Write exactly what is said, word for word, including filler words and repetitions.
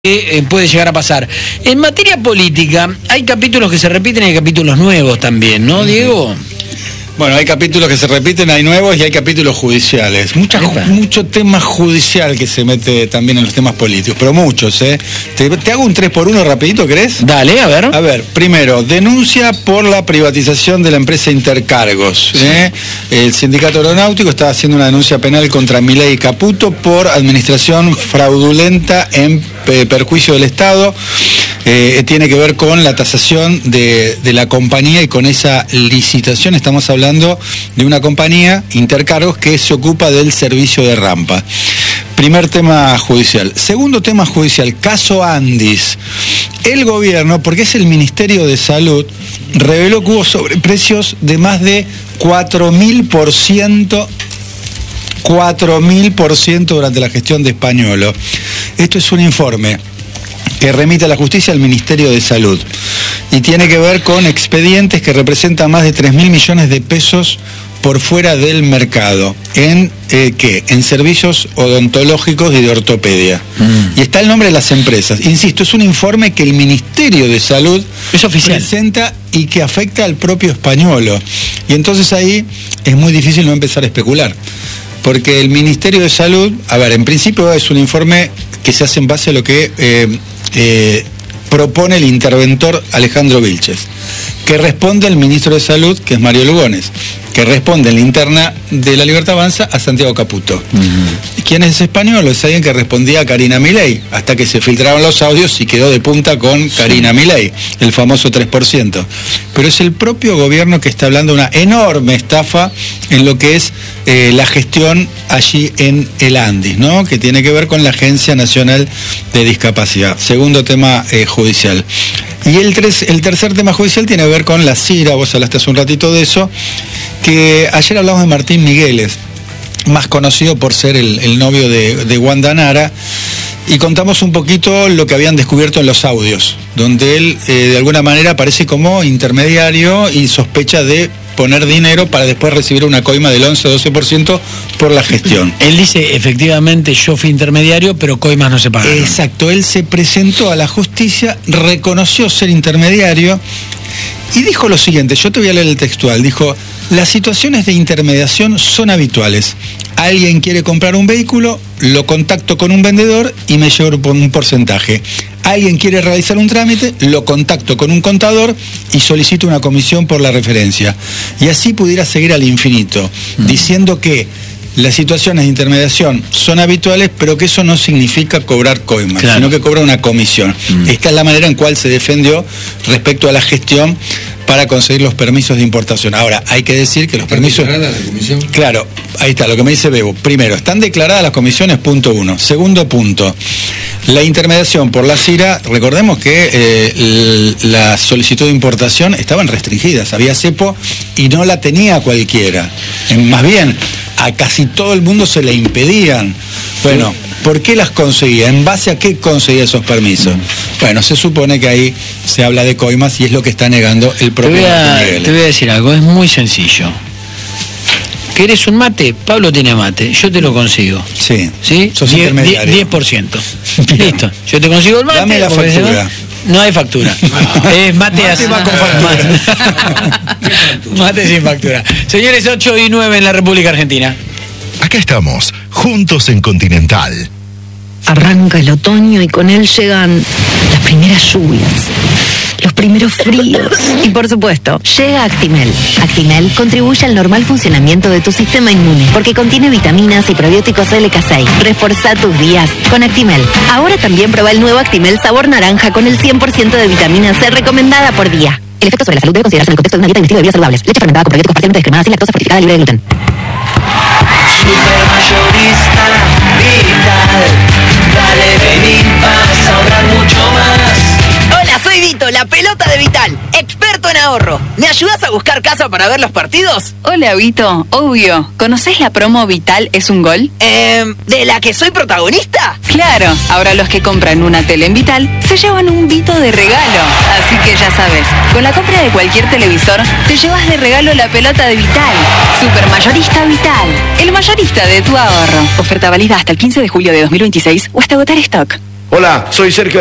que eh, puede llegar a pasar. En materia política, hay capítulos que se repiten y hay capítulos nuevos también, ¿no, Diego? Bueno, hay capítulos que se repiten, hay nuevos y hay capítulos judiciales. Mucha, mucho tema judicial que se mete también en los temas políticos, pero muchos, ¿eh? Te, te hago un tres por uno rapidito, ¿querés? Dale, a ver. A ver, primero, denuncia por la privatización de la empresa Intercargos. ¿eh? El sindicato aeronáutico está haciendo una denuncia penal contra Milei y Caputo por administración fraudulenta en eh, perjuicio del Estado. Eh, tiene que ver con la tasación de, de la compañía y con esa licitación. Estamos hablando de una compañía, Intercargos, que se ocupa del servicio de rampa. Primer tema judicial. Segundo tema judicial, caso Andis. El gobierno, porque es el Ministerio de Salud, reveló que hubo sobreprecios de más de cuatro mil por ciento cuatro mil por ciento durante la gestión de Españolo. Esto es un informe que remite a la justicia al Ministerio de Salud y tiene que ver con expedientes que representan más de tres mil millones de pesos por fuera del mercado, en eh, ¿qué? En servicios odontológicos y de ortopedia. Mm. Y está el nombre de las empresas. Insisto, es un informe que el Ministerio de Salud es oficial, presenta y que afecta al propio Españolo. Y entonces ahí es muy difícil no empezar a especular. Porque el Ministerio de Salud, a ver, en principio es un informe que se hace en base a lo que eh, eh, propone el interventor Alejandro Vilches, que responde al ministro de Salud, que es Mario Lugones, que responde en la interna de La Libertad Avanza a Santiago Caputo. Uh-huh. ¿Quién es Españolo? Es alguien que respondía a Karina Milei, hasta que se filtraron los audios y quedó de punta con Karina sí. Milei, el famoso tres por ciento. Pero es el propio gobierno que está hablando de una enorme estafa en lo que es eh, la gestión allí en el Andis, ¿no? Que tiene que ver con la Agencia Nacional de Discapacidad. Segundo tema eh, judicial. Y el, tres, el tercer tema judicial tiene que ver con la CIRA, vos hablaste hace un ratito de eso, que ayer hablamos de Martín Migueles, más conocido por ser el, el novio de, de Wanda Nara, y contamos un poquito lo que habían descubierto en los audios, donde él eh, de alguna manera aparece como intermediario y sospecha de poner dinero para después recibir una coima del once o doce por ciento por la gestión. Él dice, efectivamente, yo fui intermediario, pero coimas no se pagan. Exacto, él se presentó a la justicia, reconoció ser intermediario y dijo lo siguiente, yo te voy a leer el textual, dijo: las situaciones de intermediación son habituales. Alguien quiere comprar un vehículo, lo contacto con un vendedor y me llevo un porcentaje. Alguien quiere realizar un trámite, lo contacto con un contador y solicito una comisión por la referencia. Y así pudiera seguir al infinito, mm. diciendo que las situaciones de intermediación son habituales, pero que eso no significa cobrar coimas, claro, sino que cobra una comisión. Mm. Esta es la manera en cual se defendió respecto a la gestión para conseguir los permisos de importación. Ahora, hay que decir que los ¿Están permisos... declaradas la comisión? Claro, ahí está, lo que me dice Bebo. Primero, están declaradas las comisiones, punto uno. Segundo punto, la intermediación por la CIRA, recordemos que eh, la solicitud de importación estaban restringidas, había cepo y no la tenía cualquiera. Más bien, a casi todo el mundo se le impedían. Bueno, ¿por qué las conseguía? ¿En base a qué conseguía esos permisos? Bueno, se supone que ahí se habla de coimas y es lo que está negando el propio te voy a, Miguel. Te voy a decir algo, es muy sencillo. ¿Querés un mate? Pablo tiene mate, yo te lo consigo. Sí. ¿Sí? Sos intermediario. diez por ciento. Listo, yo te consigo el mate. Dame la factura. No hay factura. Es mate, mate así. Va con factura. Mate sin factura. Señores, ocho y nueve en la República Argentina. Acá estamos, juntos en Continental. Arranca el otoño y con él llegan las primeras lluvias, los primeros fríos y, por supuesto, llega Actimel. Actimel contribuye al normal funcionamiento de tu sistema inmune porque contiene vitaminas y probióticos L K seis. Reforza tus días con Actimel. Ahora también prueba el nuevo Actimel sabor naranja con el cien por ciento de vitamina C recomendada por día. El efecto sobre la salud debe considerarse en el contexto de una dieta y un estilo de vida saludables. Leche fermentada con probióticos parcialmente descremada sin lactosa, fortificada, libre de gluten. Supermayorista Vital, dale, vení, vas a ahorrar mucho más. Hola, soy Vito, la pelota de Vital, experto en ahorro. ¿Me ayudas a buscar casa para ver los partidos? Hola, Vito, obvio. ¿Conocés la promo Vital es un gol? Eh, ¿de la que soy protagonista? Claro, ahora los que compran una tele en Vital se llevan un Vito de regalo. Así que ya sabes, con la compra de cualquier televisor te llevas de regalo la pelota de Vital. Supermayorista Vital, el mayorista de tu ahorro. Oferta válida hasta el quince de julio de dos mil veintiséis o hasta agotar stock. Hola, soy Sergio